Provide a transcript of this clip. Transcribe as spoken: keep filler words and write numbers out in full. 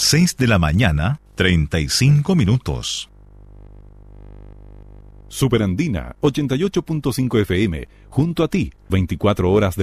seis de la mañana, treinta y cinco minutos. Superandina ochenta y ocho punto cinco F M, junto a ti, veinticuatro horas de